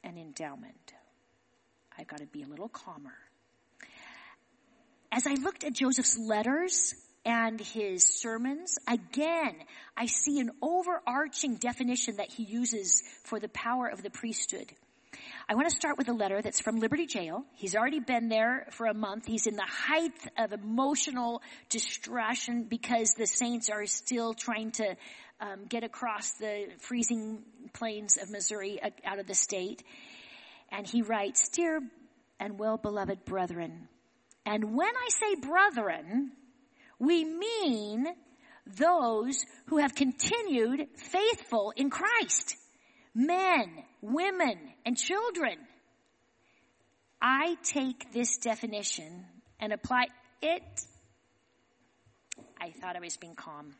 an endowment. I've got to be a little calmer. As I looked at Joseph's letters and his sermons, again, I see an overarching definition that he uses for the power of the priesthood. I want to start with a letter that's from Liberty Jail. He's already been there for a month. He's in the height of emotional distraction because the saints are still trying to get across the freezing plains of Missouri out of the state. And he writes, "Dear and well-beloved brethren," and when I say brethren, we mean those who have continued faithful in Christ. Men, women, and children. I take this definition and apply it. I thought I was being calm.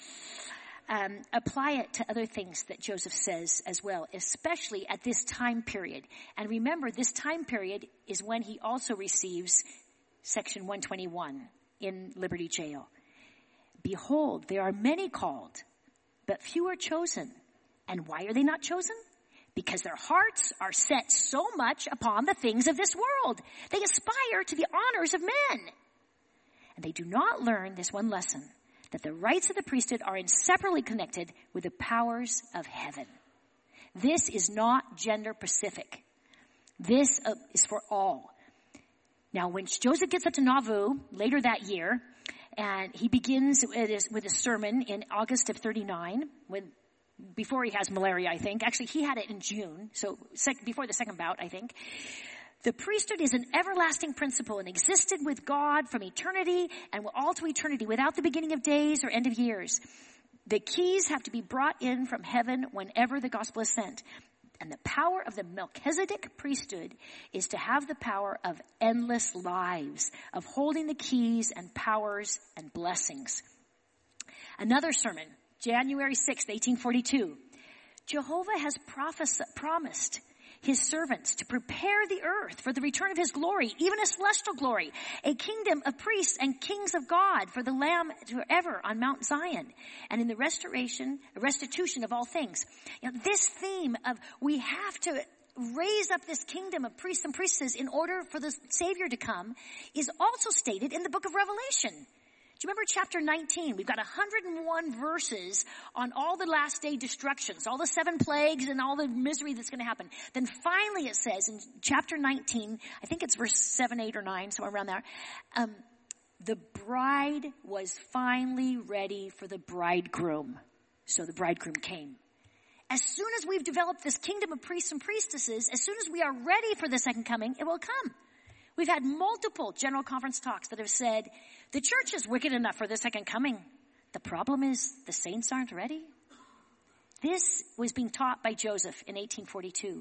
Apply it to other things that Joseph says as well, especially at this time period. And remember, this time period is when he also receives Section 121 in Liberty Jail. "Behold, there are many called, but few are chosen. And why are they not chosen? Because their hearts are set so much upon the things of this world. They aspire to the honors of men. And they do not learn this one lesson, that the rights of the priesthood are inseparably connected with the powers of heaven." This is not gender specific. This is for all. Now, when Joseph gets up to Nauvoo later that year, and he begins with a sermon in August of 39, before he has malaria, I think. Actually, he had it in June, so before the second bout, I think. "The priesthood is an everlasting principle and existed with God from eternity and will all to eternity without the beginning of days or end of years. The keys have to be brought in from heaven whenever the gospel is sent. And the power of the Melchizedek priesthood is to have the power of endless lives, of holding the keys and powers and blessings." Another sermon, January 6th, 1842. "Jehovah has promised his servants to prepare the earth for the return of his glory, even a celestial glory, a kingdom of priests and kings of God for the Lamb forever on Mount Zion, and in the restitution of all things." This theme of we have to raise up this kingdom of priests and priestesses in order for the Savior to come is also stated in the book of Revelation. Do you remember chapter 19? We've got 101 verses on all the last day destructions, all the 7 plagues and all the misery that's going to happen. Then finally it says in chapter 19, I think it's verse 7, 8, or 9, somewhere around there, the bride was finally ready for the bridegroom. So the bridegroom came. As soon as we've developed this kingdom of priests and priestesses, as soon as we are ready for the second coming, it will come. We've had multiple general conference talks that have said, the church is wicked enough for the second coming. The problem is the saints aren't ready. This was being taught by Joseph in 1842.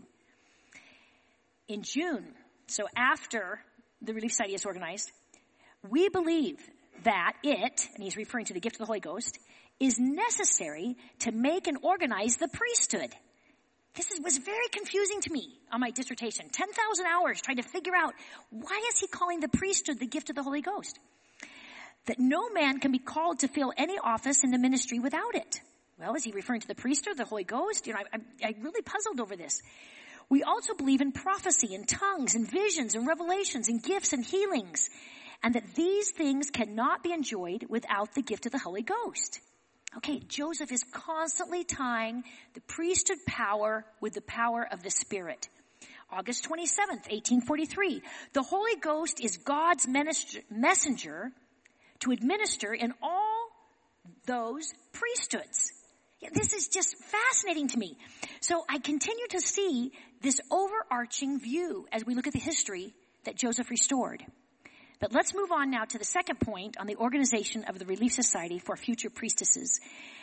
In June, so after the Relief Society is organized, we believe that it, and he's referring to the gift of the Holy Ghost, is necessary to make and organize the priesthood. This was very confusing to me on my dissertation. 10,000 hours trying to figure out, why is he calling the priesthood the gift of the Holy Ghost? That no man can be called to fill any office in the ministry without it. Well, is he referring to the priesthood, the Holy Ghost? I'm really puzzled over this. We also believe in prophecy and tongues and visions and revelations and gifts and healings, and that these things cannot be enjoyed without the gift of the Holy Ghost. Okay, Joseph is constantly tying the priesthood power with the power of the Spirit. August 27th, 1843. The Holy Ghost is God's messenger to administer in all those priesthoods. Yeah, this is just fascinating to me. So I continue to see this overarching view as we look at the history that Joseph restored. But let's move on now to the second point on the organization of the Relief Society for future priestesses.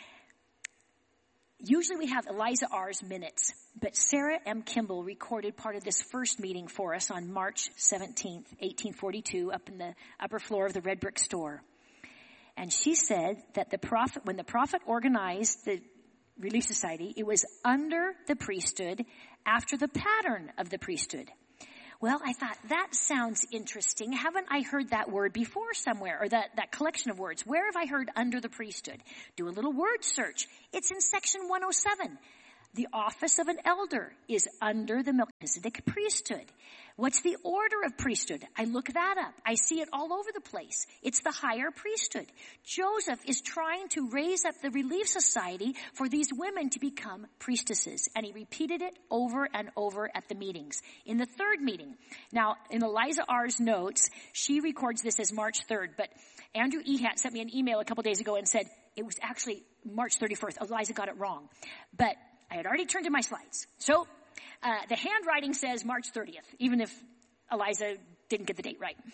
Usually we have Eliza R.'s minutes, but Sarah M. Kimball recorded part of this first meeting for us on March 17th, 1842, up in the upper floor of the Red Brick Store. And she said that when the prophet organized the Relief Society, it was under the priesthood, after the pattern of the priesthood. Well, I thought, that sounds interesting. Haven't I heard that word before somewhere, or that collection of words? Where have I heard under the priesthood? Do a little word search. It's in section 107. The office of an elder is under the Melchizedek priesthood. What's the order of priesthood? I look that up. I see it all over the place. It's the higher priesthood. Joseph is trying to raise up the Relief Society for these women to become priestesses. And he repeated it over and over at the meetings. In the third meeting, now in Eliza R.'s notes, she records this as March 3rd, but Andrew Ehat sent me an email a couple days ago and said it was actually March 31st. Eliza got it wrong. But I had already turned in my slides. So the handwriting says March 30th, even if Eliza didn't get the date right.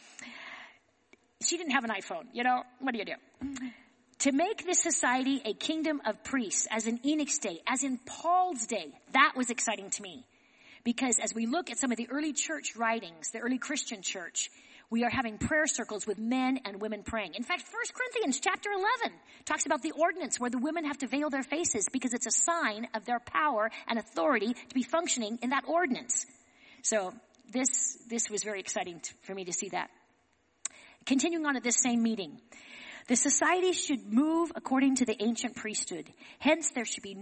She didn't have an iPhone, what do you do? To make this society a kingdom of priests, as in Enoch's day, as in Paul's day, that was exciting to me. Because as we look at some of the early church writings, the early Christian church, we are having prayer circles with men and women praying. In fact, 1 Corinthians chapter 11 talks about the ordinance where the women have to veil their faces because it's a sign of their power and authority to be functioning in that ordinance. So this was very exciting for me to see that. Continuing on at this same meeting, the society should move according to the ancient priesthood. Hence, there should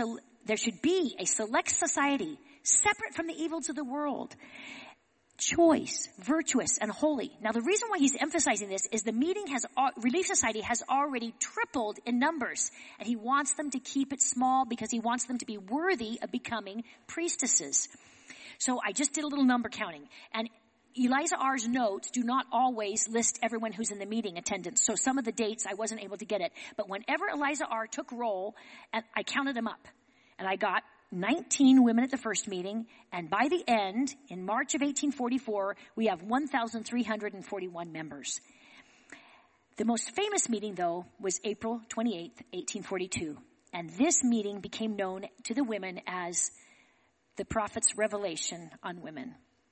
be a select society separate from the evils of the world. Choice, virtuous, and holy. Now, the reason why he's emphasizing this is the Relief Society has already tripled in numbers, and he wants them to keep it small because he wants them to be worthy of becoming priestesses. So I just did a little number counting, and Eliza R.'s notes do not always list everyone who's in the meeting attendance. So some of the dates I wasn't able to get it, but whenever Eliza R. took roll, and I counted them up, and I got 19 women at the first meeting, and by the end, in March of 1844, we have 1,341 members. The most famous meeting, though, was April 28th, 1842, and this meeting became known to the women as the Prophet's Revelation on Women.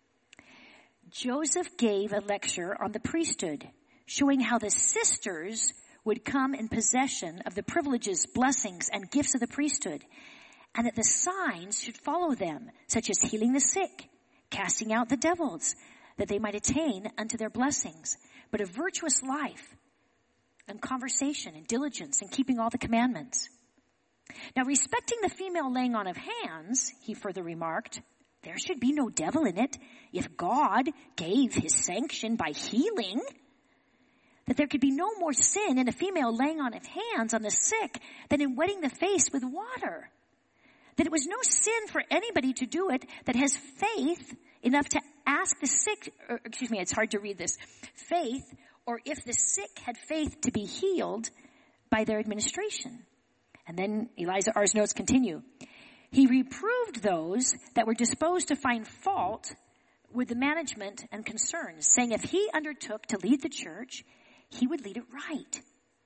Joseph gave a lecture on the priesthood, showing how the sisters would come in possession of the privileges, blessings, and gifts of the priesthood, and that the signs should follow them, such as healing the sick, casting out the devils, that they might attain unto their blessings, but a virtuous life, and conversation, and diligence, and keeping all the commandments. Now, respecting the female laying on of hands, he further remarked, there should be no devil in it, if God gave his sanction by healing, that there could be no more sin in a female laying on of hands on the sick than in wetting the face with water. That it was no sin for anybody to do it that has faith enough to ask the sick, it's hard to read this, faith, or if the sick had faith to be healed by their administration. And then Eliza R.'s notes continue. He reproved those that were disposed to find fault with the management and concerns, saying if he undertook to lead the church, he would lead it right.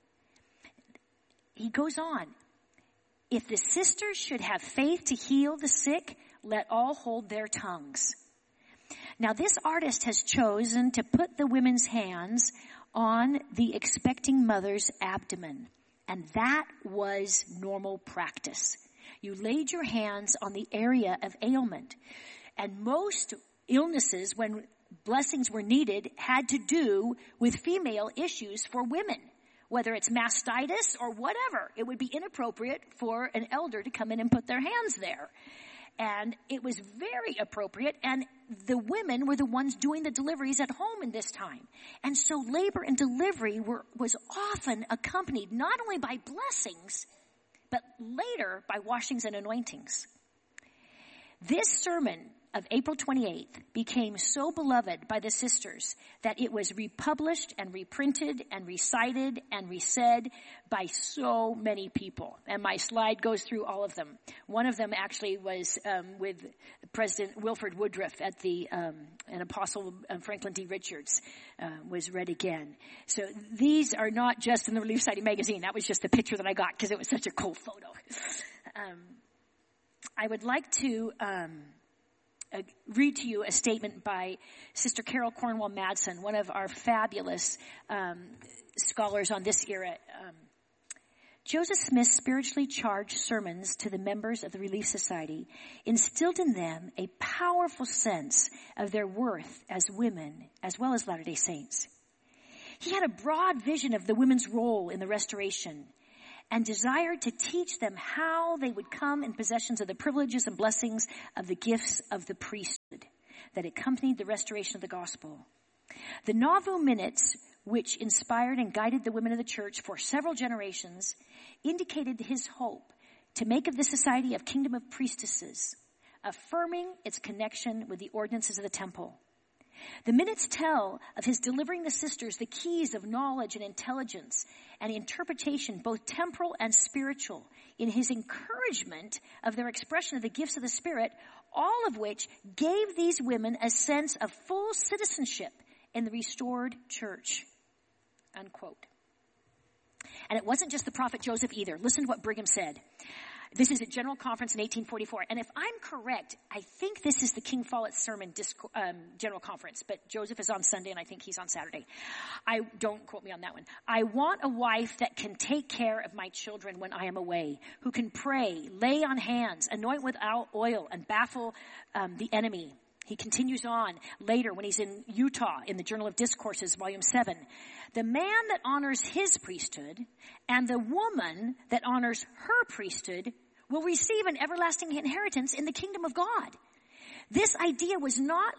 He goes on. If the sisters should have faith to heal the sick, let all hold their tongues. Now, this artist has chosen to put the women's hands on the expecting mother's abdomen, and that was normal practice. You laid your hands on the area of ailment, and most illnesses, when blessings were needed, had to do with female issues for women. Whether it's mastitis or whatever, it would be inappropriate for an elder to come in and put their hands there. And it was very appropriate, and the women were the ones doing the deliveries at home in this time. And so labor and delivery was often accompanied not only by blessings, but later by washings and anointings. This sermon of April 28th became so beloved by the sisters that it was republished and reprinted and recited and resaid by so many people. And my slide goes through all of them. One of them actually was with President Wilford Woodruff at an Apostle Franklin D. Richards was read again. So these are not just in the Relief Society magazine. That was just the picture that I got because it was such a cool photo. I would like to read to you a statement by Sister Carol Cornwell Madsen, one of our fabulous scholars on this era. Joseph Smith's spiritually charged sermons to the members of the Relief Society instilled in them a powerful sense of their worth as women, as well as Latter-day Saints. He had a broad vision of the women's role in the restoration, and desired to teach them how they would come in possession of the privileges and blessings of the gifts of the priesthood that accompanied the restoration of the gospel. The Nauvoo Minutes, which inspired and guided the women of the church for several generations, indicated his hope to make of the society a kingdom of priestesses, affirming its connection with the ordinances of the temple. The Minutes tell of his delivering the sisters the keys of knowledge and intelligence and interpretation, both temporal and spiritual, in his encouragement of their expression of the gifts of the Spirit, all of which gave these women a sense of full citizenship in the restored church. Unquote. And it wasn't just the prophet Joseph either. Listen to what Brigham said. This is a general conference in 1844. And if I'm correct, I think this is the King Follett Sermon General Conference. But Joseph is on Sunday and I think he's on Saturday. Don't quote me on that one. I want a wife that can take care of my children when I am away, who can pray, lay on hands, anoint with oil, and baffle the enemy. He continues on later when he's in Utah in the Journal of Discourses, Volume 7. The man that honors his priesthood and the woman that honors her priesthood will receive an everlasting inheritance in the kingdom of God. This idea was not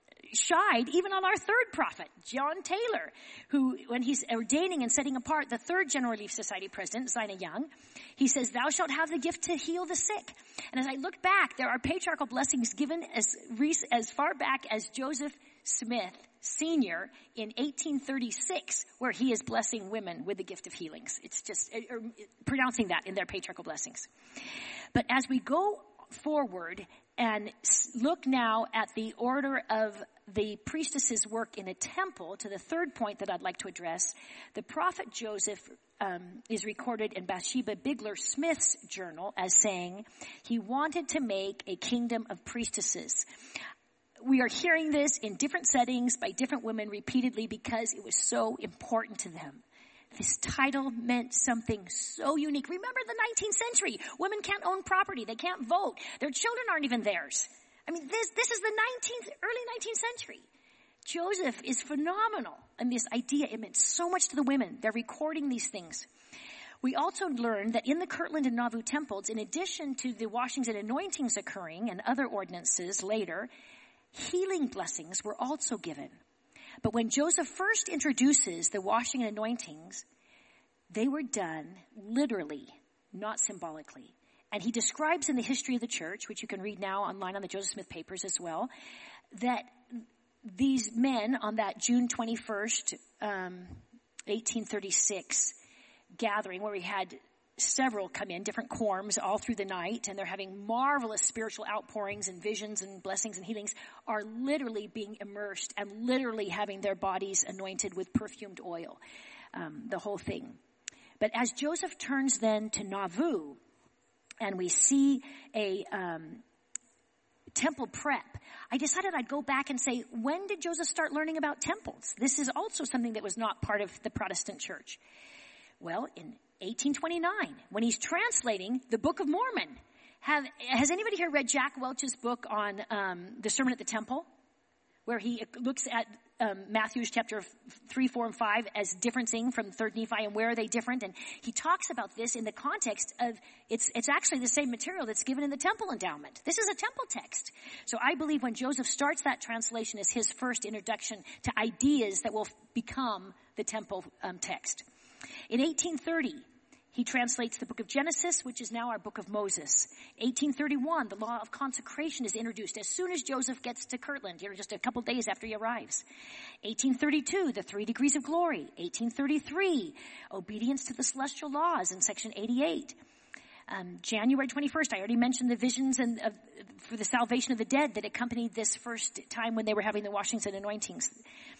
shied even on our third prophet, John Taylor, who, when he's ordaining and setting apart the third General Relief Society president, Zina Young, he says, "Thou shalt have the gift to heal the sick." And as I look back, there are patriarchal blessings given as far back as Joseph Smith Sr. in 1836, where he is blessing women with the gift of healings. It's just pronouncing that in their patriarchal blessings. But as we go forward and look now at the order of the priestess's work in a temple, to the third point that I'd like to address, the prophet Joseph is recorded in Bathsheba Bigler Smith's journal as saying he wanted to make a kingdom of priestesses. We are hearing this in different settings by different women repeatedly because it was so important to them. This title meant something so unique. Remember the 19th century. Women can't own property. They can't vote. Their children aren't even theirs. I mean, this is the early 19th century. Joseph is phenomenal in this idea. It meant so much to the women. They're recording these things. We also learned that in the Kirtland and Nauvoo temples, in addition to the washings and anointings occurring and other ordinances later, healing blessings were also given. But when Joseph first introduces the washing and anointings, they were done literally, not symbolically. And he describes in the history of the church, which you can read now online on the Joseph Smith Papers as well, that these men on that June 21st, 1836 gathering where we had several come in, different quorums all through the night, and they're having marvelous spiritual outpourings and visions and blessings and healings, are literally being immersed and literally having their bodies anointed with perfumed oil, the whole thing. But as Joseph turns then to Nauvoo, and we see a temple prep, I decided I'd go back and say, when did Joseph start learning about temples? This is also something that was not part of the Protestant church. Well, in 1829, when he's translating the Book of Mormon. Has anybody here read Jack Welch's book on the Sermon at the Temple, where he looks at Matthew's chapter 3, 4, and 5 as differencing from 3rd Nephi, and where are they different? And he talks about this in the context of it's actually the same material that's given in the temple endowment. This is a temple text. So I believe when Joseph starts that translation as his first introduction to ideas that will become the temple text. In 1830, he translates the book of Genesis, which is now our book of Moses. 1831, the law of consecration is introduced as soon as Joseph gets to Kirtland, just a couple days after he arrives. 1832, the 3 degrees of glory. 1833, obedience to the celestial laws in section 88. January 21st, I already mentioned the visions for the salvation of the dead that accompanied this first time when they were having the washings and anointings.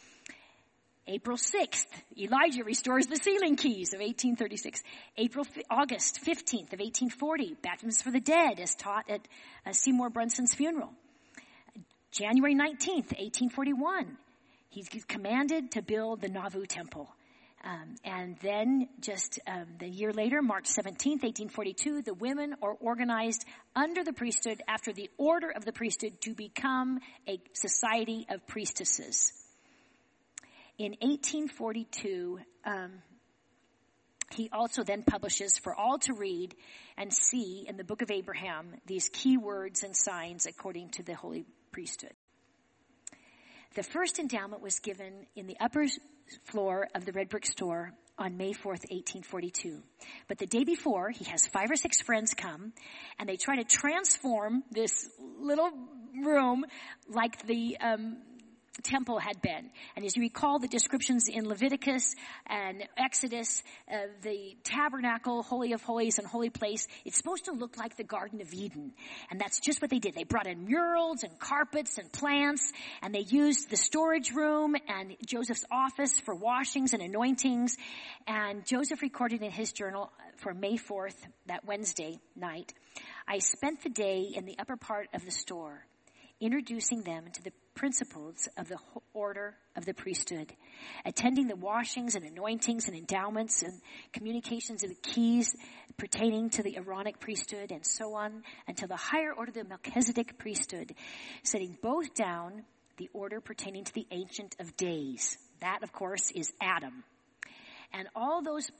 April 6th, Elijah restores the sealing keys of 1836. August 15th of 1840, baptisms for the dead as taught at Seymour Brunson's funeral. January 19th, 1841, he's commanded to build the Nauvoo Temple. And then just the year later, March 17th, 1842, the women are organized under the priesthood after the order of the priesthood to become a society of priestesses. In 1842, He also then publishes for all to read and see in the book of Abraham these key words and signs according to the holy priesthood. The first endowment was given in the upper floor of the red brick store on May 4th, 1842. But the day before, he has 5 or 6 friends come, and they try to transform this little room like the temple had been. And as you recall the descriptions in Leviticus and Exodus, the tabernacle, Holy of Holies and holy place, it's supposed to look like the Garden of Eden. And that's just what they did. They brought in murals and carpets and plants, and they used the storage room and Joseph's office for washings and anointings. And Joseph recorded in his journal for May 4th, that Wednesday night, "I spent the day in the upper part of the store, introducing them to the principles of the order of the priesthood, attending the washings and anointings and endowments and communications of the keys pertaining to the Aaronic priesthood, and so on until the higher order of the Melchizedek priesthood, setting both down the order pertaining to the Ancient of Days." That, of course, is Adam. And all those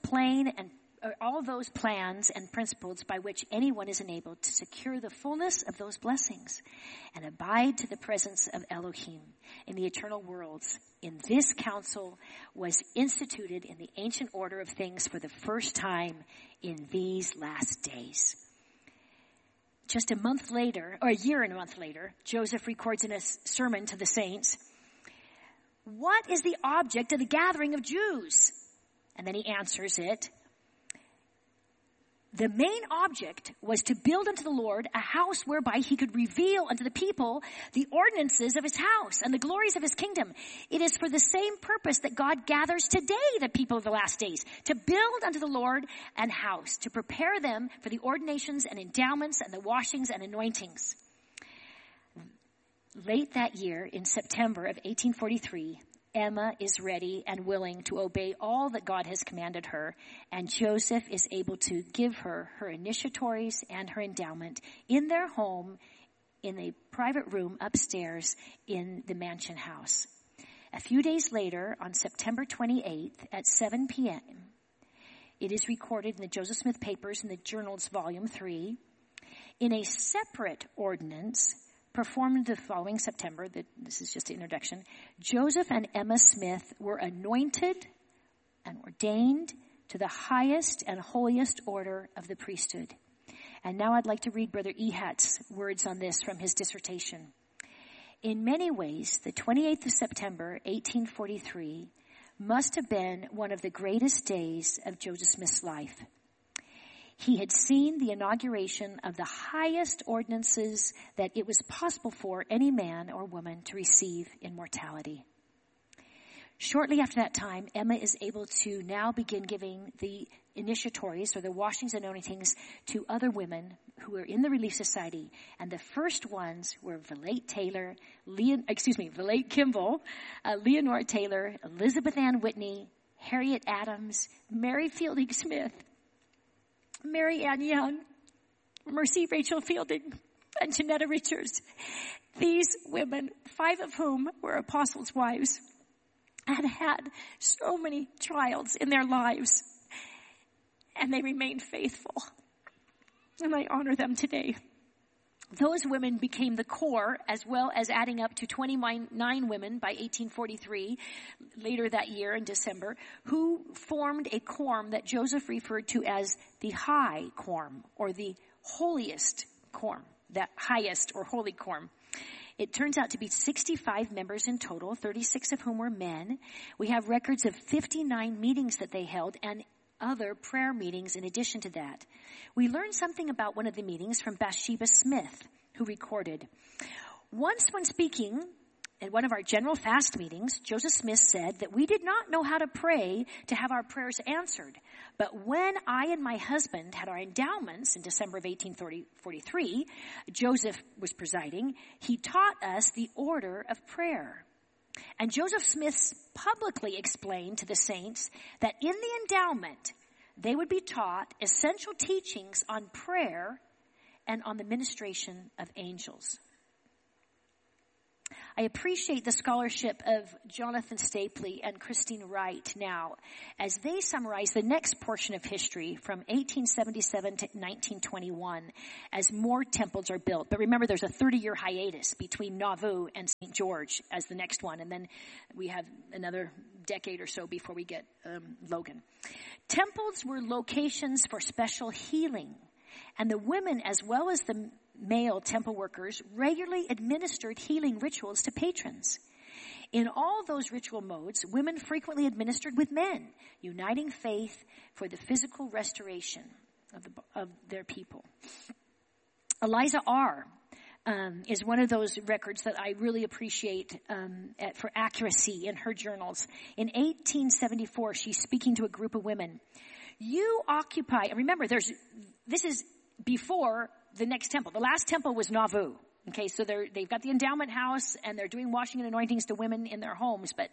plans and principles by which anyone is enabled to secure the fullness of those blessings and abide to the presence of Elohim in the eternal worlds. In this council was instituted in the ancient order of things for the first time in these last days. Just a month later, or a year and a month later, Joseph records in a sermon to the saints, "What is the object of the gathering of Jews?" And then he answers it. The main object was to build unto the Lord a house whereby he could reveal unto the people the ordinances of his house and the glories of his kingdom. It is for the same purpose that God gathers today the people of the last days, to build unto the Lord an house, to prepare them for the ordinations and endowments and the washings and anointings. Late that year, in September of 1843, Emma is ready and willing to obey all that God has commanded her, and Joseph is able to give her her initiatories and her endowment in their home in a private room upstairs in the mansion house. A few days later, on September 28th at 7 p.m., it is recorded in the Joseph Smith Papers in the Journals, Volume 3, in a separate ordinance performed the following September, this is just the introduction, Joseph and Emma Smith were anointed and ordained to the highest and holiest order of the priesthood. And now I'd like to read Brother Ehat's words on this from his dissertation. In many ways, the 28th of September, 1843, must have been one of the greatest days of Joseph Smith's life. He had seen the inauguration of the highest ordinances that it was possible for any man or woman to receive in mortality. Shortly after that time, Emma is able to now begin giving the initiatories or the washings and anointings to other women who were in the Relief Society. And the first ones were Valete Kimball, Leonora Taylor, Elizabeth Ann Whitney, Harriet Adams, Mary Fielding Smith, Mary Ann Young, Mercy Rachel Fielding, and Janetta Richards. These women, 5 of whom were apostles' wives, had so many trials in their lives, and they remained faithful. And I honor them today. Those women became the core, as well as adding up to 29 women by 1843, later that year in December, who formed a quorum that Joseph referred to as the high quorum, or the holiest quorum, that highest or holy quorum. It turns out to be 65 members in total, 36 of whom were men. We have records of 59 meetings that they held and other prayer meetings in addition to that. We learned something about one of the meetings from Bathsheba Smith, who recorded, "Once when speaking at one of our general fast meetings, Joseph Smith said that we did not know how to pray to have our prayers answered. But when I and my husband had our endowments in December of 1843, Joseph was presiding, he taught us the order of prayer. And Joseph Smith publicly explained to the saints that in the endowment, they would be taught essential teachings on prayer and on the ministration of angels." I appreciate the scholarship of Jonathan Stapley and Christine Wright now as they summarize the next portion of history from 1877 to 1921 as more temples are built. But remember, there's a 30-year hiatus between Nauvoo and St. George as the next one, and then we have another decade or so before we get Logan. Temples were locations for special healing, and the women as well as the male temple workers regularly administered healing rituals to patrons. In all those ritual modes, women frequently administered with men, uniting faith for the physical restoration of their people. Eliza R. Is one of those records that I really appreciate for accuracy in her journals. In 1874, she's speaking to a group of women. You occupy, and remember, this is before the next temple. The last temple was Nauvoo. Okay, so they've got the endowment house, and they're doing washing and anointings to women in their homes, but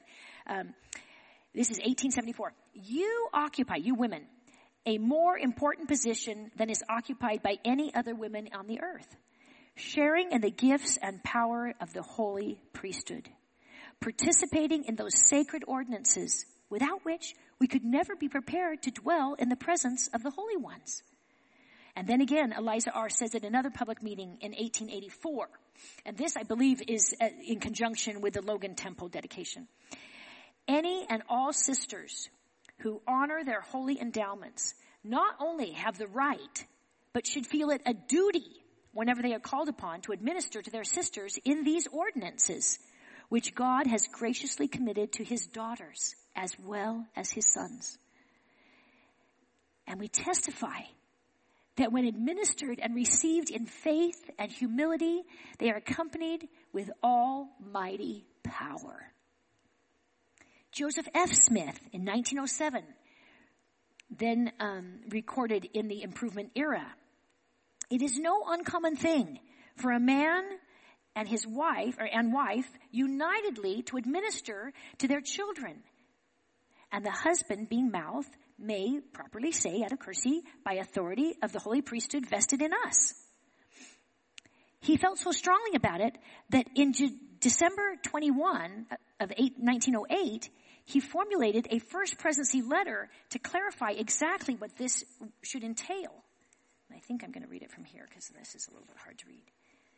this is 1874. You occupy, you women, a more important position than is occupied by any other women on the earth, sharing in the gifts and power of the holy priesthood, participating in those sacred ordinances without which we could never be prepared to dwell in the presence of the holy ones. And then again, Eliza R. says at another public meeting in 1884, and this, I believe, is in conjunction with the Logan Temple dedication. Any and all sisters who honor their holy endowments not only have the right, but should feel it a duty whenever they are called upon to administer to their sisters in these ordinances, which God has graciously committed to his daughters as well as his sons. And we testify that when administered and received in faith and humility, they are accompanied with almighty power. Joseph F. Smith in 1907, then recorded in the Improvement era, it is no uncommon thing for a man and his wife unitedly to administer to their children, and the husband being mouth may properly say out of courtesy by authority of the holy priesthood vested in us. He felt so strongly about it that in December 21 of 1908, he formulated a first presidency letter to clarify exactly what this should entail. I think I'm going to read it from here because this is a little bit hard to read.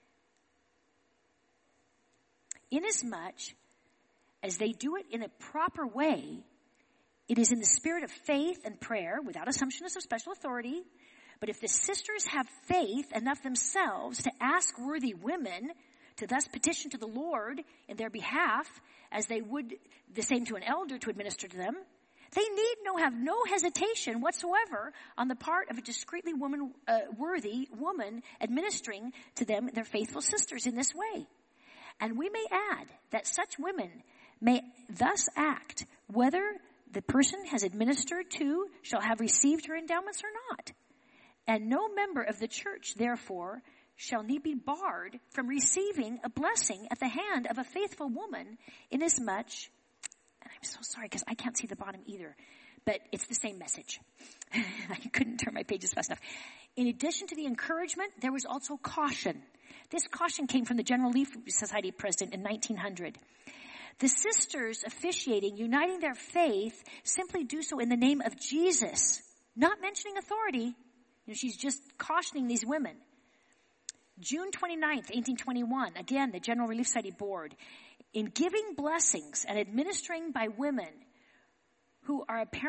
Inasmuch as they do it in a proper way, it is in the spirit of faith and prayer without assumption of special authority. But if the sisters have faith enough themselves to ask worthy women to thus petition to the Lord in their behalf, as they would the same to an elder to administer to them, they need have no hesitation whatsoever on the part of a discreetly worthy woman administering to them, their faithful sisters, in this way. And we may add that such women may thus act, whether the person has administered to shall have received her endowments or not. And no member of the church, therefore, shall need be barred from receiving a blessing at the hand of a faithful woman, inasmuch, and I'm so sorry because I can't see the bottom either, but it's the same message. I couldn't turn my pages fast enough. In addition to the encouragement, there was also caution. This caution came from the General Relief Society president in 1900. The sisters officiating, uniting their faith, simply do so in the name of Jesus, not mentioning authority. She's just cautioning these women. June 29th, 1821, again, the General Relief Society Board, in giving blessings and administering by women who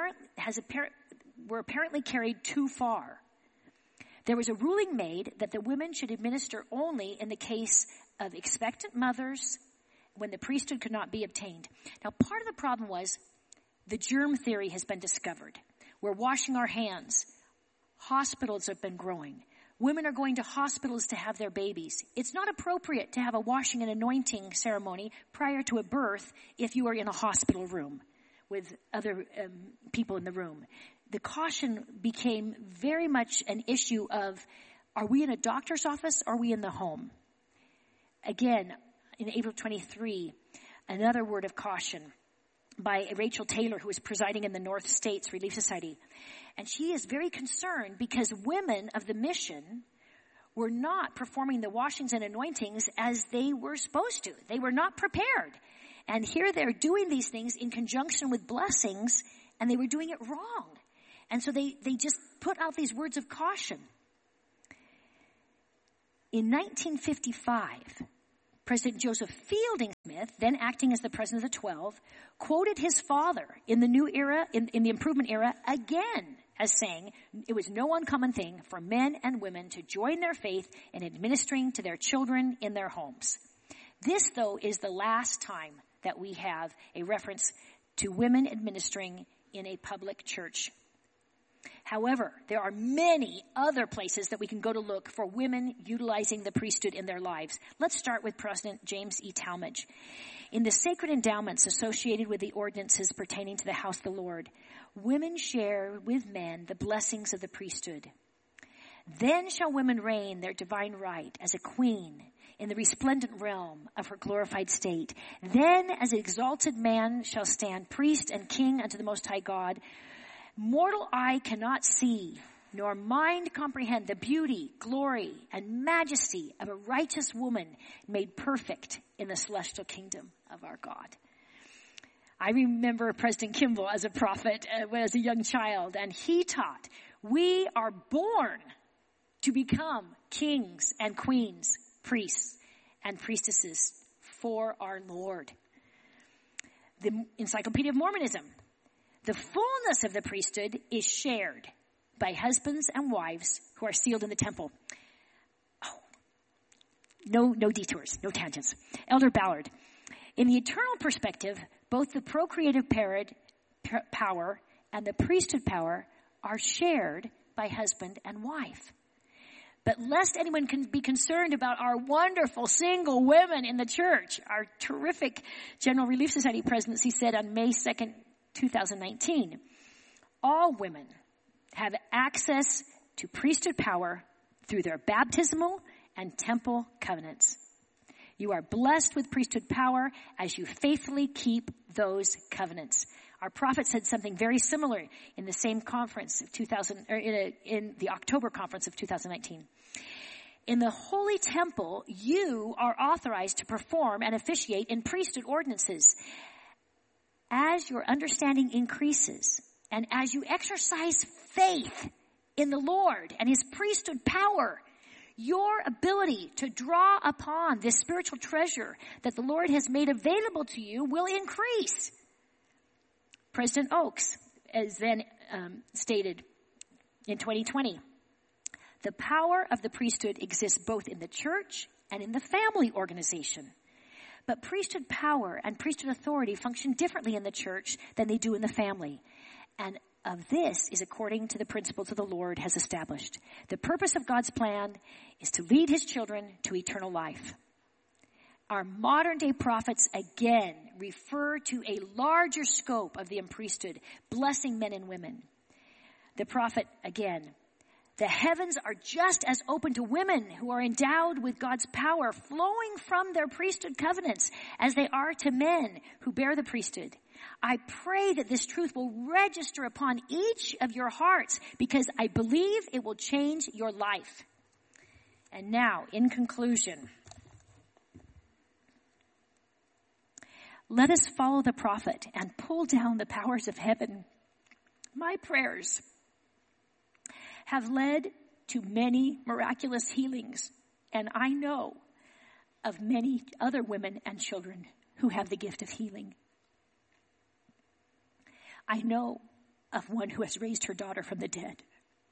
were apparently carried too far, there was a ruling made that the women should administer only in the case of expectant mothers when the priesthood could not be obtained. Now, part of the problem was the germ theory has been discovered. We're washing our hands. Hospitals have been growing. Women are going to hospitals to have their babies. It's not appropriate to have a washing and anointing ceremony prior to a birth if you are in a hospital room with other people in the room. The caution became very much an issue of, are we in a doctor's office or are we in the home? Again, in April 23, another word of caution by Rachel Taylor, who is presiding in the North States Relief Society. And she is very concerned because women of the mission were not performing the washings and anointings as they were supposed to. They were not prepared. And here they're doing these things in conjunction with blessings, and they were doing it wrong. And so they just put out these words of caution. In 1955, President Joseph Fielding Smith, then acting as the president of the 12, quoted his father in the new era, in the improvement era, again as saying it was no uncommon thing for men and women to join their faith in administering to their children in their homes. This, though, is the last time that we have a reference to women administering in a public church. However, there are many other places that we can go to look for women utilizing the priesthood in their lives. Let's start with President James E. Talmage. In the sacred endowments associated with the ordinances pertaining to the house of the Lord, women share with men the blessings of the priesthood. Then shall women reign their divine right as a queen in the resplendent realm of her glorified state. Then as an exalted man shall stand priest and king unto the Most High God, mortal eye cannot see, nor mind comprehend the beauty, glory, and majesty of a righteous woman made perfect in the celestial kingdom of our God. I remember President Kimball as a prophet as a young child, and he taught, we are born to become kings and queens, priests and priestesses for our Lord. The Encyclopedia of Mormonism. The fullness of the priesthood is shared by husbands and wives who are sealed in the temple. Oh, no detours, no tangents. Elder Ballard. In the eternal perspective, both the procreative power and the priesthood power are shared by husband and wife. But lest anyone can be concerned about our wonderful single women in the church, our terrific General Relief Society presidency said on May 2nd, 2019, all women have access to priesthood power through their baptismal and temple covenants. You are blessed with priesthood power as you faithfully keep those covenants. Our prophet said something very similar in the same conference of in the October conference of 2019. In the holy temple, you are authorized to perform and officiate in priesthood ordinances. As your understanding increases, and as you exercise faith in the Lord and his priesthood power, your ability to draw upon this spiritual treasure that the Lord has made available to you will increase. President Oaks, as then stated in 2020, the power of the priesthood exists both in the church and in the family organization. But priesthood power and priesthood authority function differently in the church than they do in the family. And of this is according to the principles that the Lord has established. The purpose of God's plan is to lead his children to eternal life. Our modern day prophets again refer to a larger scope of the priesthood, blessing men and women. The prophet again, the heavens are just as open to women who are endowed with God's power flowing from their priesthood covenants as they are to men who bear the priesthood. I pray that this truth will register upon each of your hearts because I believe it will change your life. And now, in conclusion, let us follow the prophet and pull down the powers of heaven. My prayers have led to many miraculous healings, and I know of many other women and children who have the gift of healing. I know of one who has raised her daughter from the dead.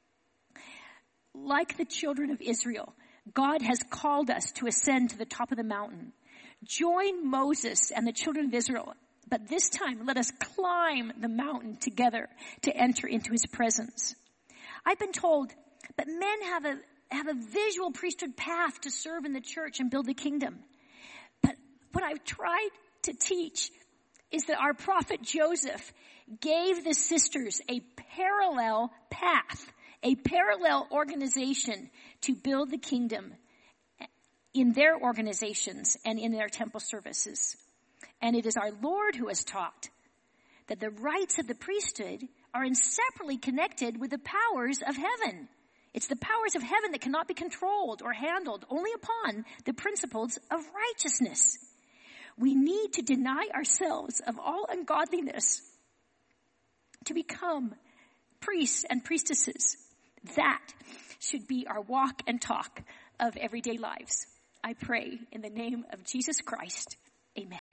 Like the children of Israel, God has called us to ascend to the top of the mountain. Join Moses and the children of Israel, but this time let us climb the mountain together to enter into his presence. I've been told that men have a visual priesthood path to serve in the church and build the kingdom. But what I've tried to teach is that our prophet Joseph gave the sisters a parallel path, a parallel organization to build the kingdom in their organizations and in their temple services. And it is our Lord who has taught that the rights of the priesthood are inseparably connected with the powers of heaven. It's the powers of heaven that cannot be controlled or handled only upon the principles of righteousness. We need to deny ourselves of all ungodliness to become priests and priestesses. That should be our walk and talk of everyday lives. I pray in the name of Jesus Christ. Amen.